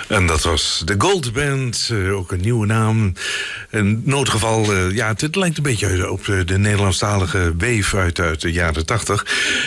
En dat was de Gold Band, ook een nieuwe naam. In noodgeval, het lijkt een beetje op de Nederlandstalige Wave uit de jaren 80.